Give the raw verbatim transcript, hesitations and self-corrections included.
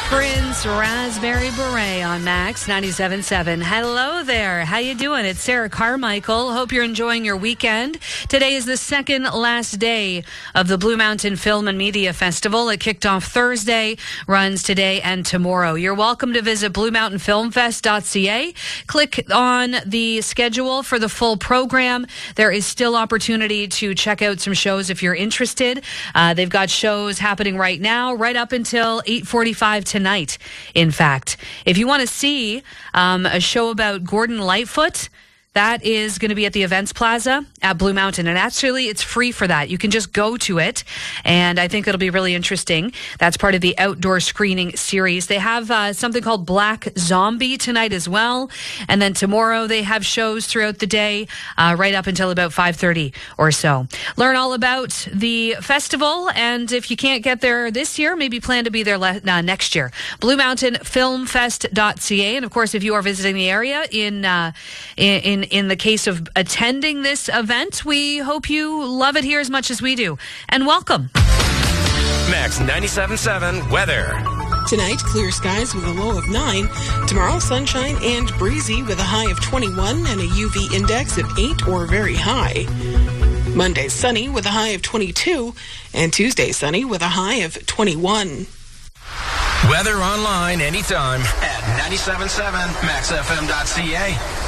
Prince Raspberry Beret on Max ninety-seven point seven. Hello there. How you doing? It's Sarah Carmichael. Hope you're enjoying your weekend. Today is the second last day of the Blue Mountain Film and Media Festival. It kicked off Thursday, runs today and tomorrow. You're welcome to visit blue mountain film fest dot c a. Click on the schedule for the full program. There is still opportunity to check out some shows if you're interested. Uh, they've got shows happening right now, right up until eight forty-five tonight. Night, in fact. If you want to see um, a show about Gordon Lightfoot, that is going to be at the Events Plaza at Blue Mountain. And actually, it's free for that. You can just go to it. And I think it'll be really interesting. That's part of the outdoor screening series. They have uh, something called Black Zombie tonight as well. And then tomorrow, they have shows throughout the day, uh, right up until about five thirty or so. Learn all about the festival. And if you can't get there this year, maybe plan to be there le- uh, next year. blue mountain film fest dot c a. And of course, if you are visiting the area in, uh, in, in In the case of attending this event, we hope you love it here as much as we do. And welcome. Max ninety-seven point seven weather. Tonight, clear skies with a low of nine. Tomorrow, sunshine and breezy with a high of twenty-one and a U V index of eight or very high. Monday, sunny with a high of twenty-two. And Tuesday, sunny with a high of twenty-one. Weather online anytime at ninety-seven point seven max f m dot c a.